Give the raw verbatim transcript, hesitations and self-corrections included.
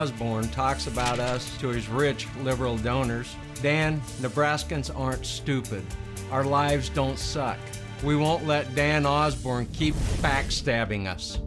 Osborne talks about us to his rich liberal donors. Dan, Nebraskans aren't stupid. Our lives don't suck. We won't let Dan Osborne keep backstabbing us.